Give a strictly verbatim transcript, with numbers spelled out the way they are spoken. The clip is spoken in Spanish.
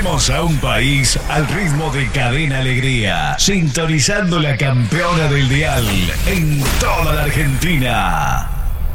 Volvemos a un país al ritmo de Cadena Alegría, sintonizando la campeona del dial en toda la Argentina.